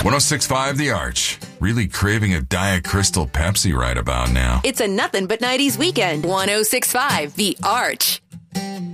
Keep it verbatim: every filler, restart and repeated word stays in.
one oh six point five The Arch. Really craving a Diet Crystal Pepsi right about now. It's a nothing but nineties weekend. one oh six point five The Arch.